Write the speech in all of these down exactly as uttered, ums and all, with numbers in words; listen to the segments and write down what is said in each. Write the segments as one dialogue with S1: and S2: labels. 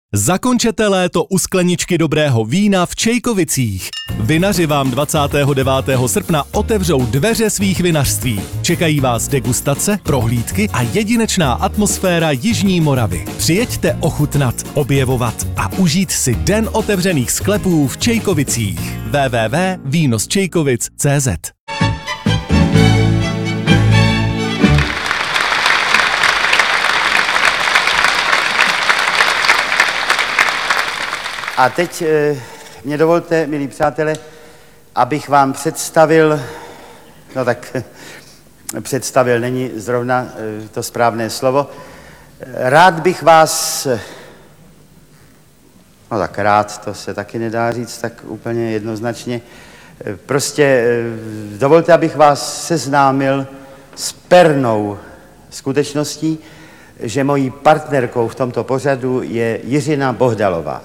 S1: Zakončete léto u skleničky dobrého vína v Čejkovicích. Vinaři vám dvacátého devátého srpna otevřou dveře svých vinařství. Čekají vás degustace, prohlídky a jedinečná atmosféra Jižní Moravy. Přijeďte ochutnat, objevovat a užít si den otevřených sklepů v Čejkovicích. w w w tečka víno z čejkovic tečka cé zet.
S2: A teď e, mě dovolte, milí přátelé, abych vám představil, no tak představil není zrovna e, to správné slovo, rád bych vás, no tak rád, to se taky nedá říct tak úplně jednoznačně, prostě e, dovolte, abych vás seznámil s pernou skutečností, že mojí partnerkou v tomto pořadu je Jiřina Bohdalová.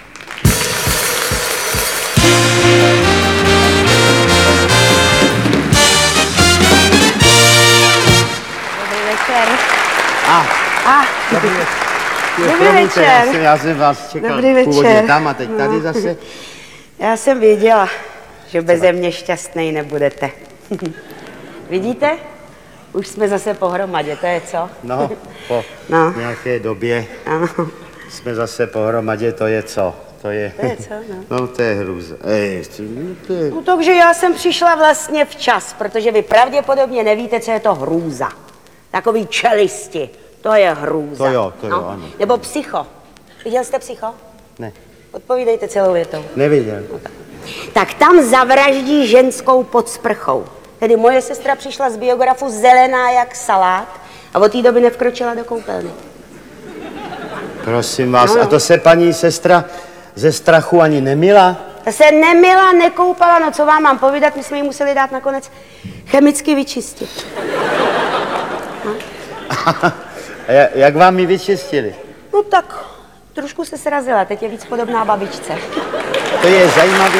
S3: A, a.
S2: Dobrý večer.
S3: Dobrý večer.
S2: Já jsem, já jsem vás čekal
S3: Dobrý
S2: původně
S3: večer.
S2: tam a teď tady
S3: No.
S2: zase.
S3: Já jsem věděla, že beze mě šťastnej nebudete. Vidíte? Už jsme zase pohromadě, to je co?
S2: No, po
S3: No.
S2: nějaké době
S3: Ano.
S2: jsme zase pohromadě, to je co? To je,
S3: To je co, no.
S2: no to je hrůza. Ej, to je...
S3: No, takže já jsem přišla vlastně včas, protože vy pravděpodobně nevíte, co je to hrůza. Takový čelisti, to je hrůza.
S2: To jo, to jo,
S3: no.
S2: ano.
S3: Nebo psycho. Viděl jste psycho?
S2: Ne,
S3: Odpovídejte celou větou.
S2: neviděl.
S3: Tak tam zavraždí ženskou pod sprchou. Tedy moje sestra přišla z biografu zelená jak salát a od té doby nevkročila do koupelny.
S2: Prosím vás,
S3: No.
S2: a to se paní sestra ze strachu ani nemila?
S3: Ta se nemila, nekoupala, no co vám mám povídat, my jsme ji museli dát nakonec chemicky vyčistit.
S2: A ja- jak vám ji vyčistili?
S3: No tak, trošku se srazila, teď je víc podobná babičce.
S2: To je zajímavé.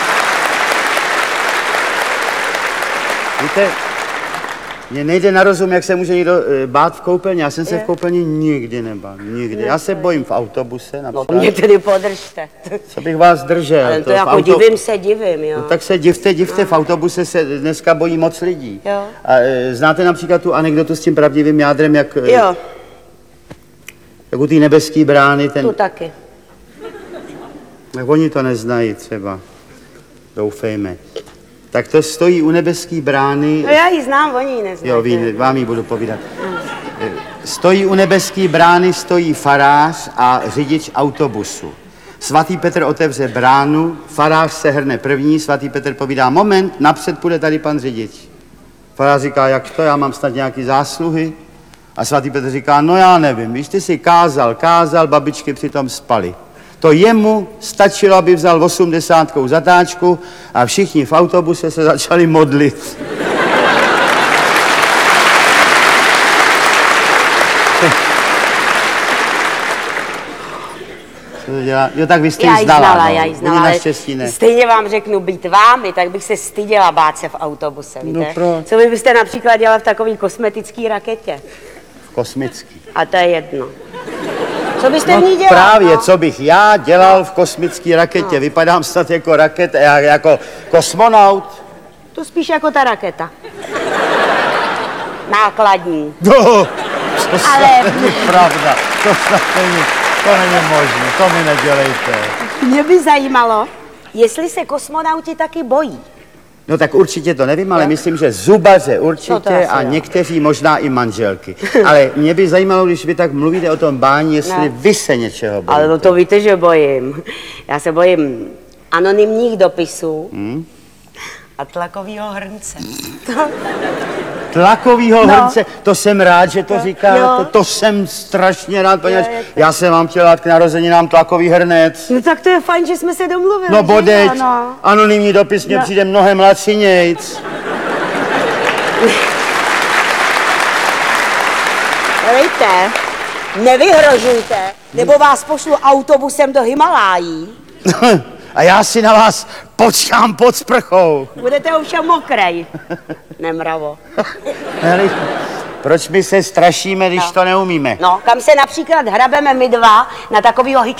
S2: Víte, mně nejde na rozum, jak se může někdo e, bát v koupelně. Já jsem se
S3: Je.
S2: v koupelně nikdy nebál, nikdy. Já se bojím v autobuse
S3: No
S2: například.
S3: mě tedy podržte.
S2: Co bych vás držel?
S3: Ale to
S2: v
S3: jako
S2: auto-
S3: divím se, divím, jo.
S2: No, tak se divte, divte, v autobuse se dneska bojí moc lidí.
S3: Jo.
S2: A e, znáte například tu anekdotu s tím pravdivým jádrem, jak, e,
S3: Jo,
S2: jak u té nebeské brány, ten,
S3: tu taky.
S2: jak oni to neznají třeba, doufejme. Tak to stojí u nebeské brány.
S3: No já ji znám, oni ji neznají.
S2: Jo, ví, vám ji budu povídat. Stojí u nebeské brány, stojí farář a řidič autobusu. Svatý Petr otevře bránu, farář se hrne první, svatý Petr povídá, moment, napřed půjde tady pan řidič. Farář říká, jak to, já mám snad nějaký zásluhy? A svatý Petr říká, no já nevím, víš, ty si kázal, kázal, babičky přitom spaly. To jemu stačilo, aby vzal osmdesátkou zatáčku a všichni v autobuse se začali modlit. Co to dělá? Jo, tak vy jste
S3: Já
S2: ji
S3: ji
S2: znala,
S3: znala,
S2: no.
S3: já ji
S2: Oni
S3: znala, ale
S2: naštěstí ne.
S3: stejně vám řeknu, být vámi, tak bych se styděla bát se v autobuse, víte?
S2: No proč?
S3: Co vy byste například dělala v takové kosmetické raketě?
S2: Kosmický.
S3: A to je jedno. Co byste v ní
S2: No
S3: dělal?
S2: právě,
S3: no?
S2: co bych já dělal v kosmické raketě. Vypadám snad jako raket, já jako kosmonaut.
S3: To spíš jako ta raketa. Nákladní.
S2: No, to snad
S3: Ale-
S2: není pravda. To snad není, to není možné, to mi nedělejte.
S3: Mě by zajímalo, jestli se kosmonauti taky bojí.
S2: No tak určitě to nevím, ale myslím, že zubaře
S3: No to
S2: určitě
S3: asi
S2: a
S3: jo.
S2: někteří možná i manželky. Ale mě by zajímalo, když vy tak mluvíte o tom bání, jestli
S3: No.
S2: vy se něčeho bojíte.
S3: Ale no to víte, že bojím. Já se bojím anonymních dopisů
S2: Hmm?
S3: a tlakového hrnce.
S2: Tlakovýho
S3: No.
S2: hrnce, to jsem rád, že to
S3: Jo.
S2: říkáte,
S3: Jo.
S2: to jsem strašně rád, poněvadž
S3: Jo, jak to-
S2: já jsem vám chtěl dát k narozeninám tlakový hrnec.
S3: No tak to je fajn, že jsme se domluvili.
S2: No
S3: že
S2: bodeď,
S3: jo, no.
S2: anonymní dopis mě
S3: No.
S2: přijde mnohem lacinějc.
S3: Helejte, nevyhrožujte, nebo vás pošlu autobusem do Himalájí.
S2: A já si na vás počkám pod sprchou.
S3: Budete ovšem mokrej. Nemravo.
S2: Hele, proč my se strašíme, když
S3: No.
S2: to neumíme?
S3: No, kam se například hrabeme my dva na takovýho